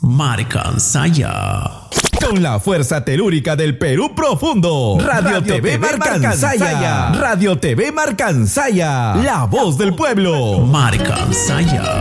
Marcansaya. Con la fuerza telúrica del Perú profundo. Radio TV Marcansaya. Radio TV Marcansaya. La voz del pueblo. Marcansaya.